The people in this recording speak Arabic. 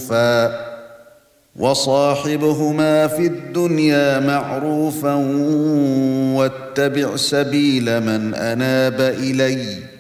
مَعْرُوفًا وَصَاحِبْهُمَا فِي الدُّنْيَا مَعْرُوفًا وَاتَّبِعْ سَبِيلَ مَنْ أَنَابَ إِلَيَّ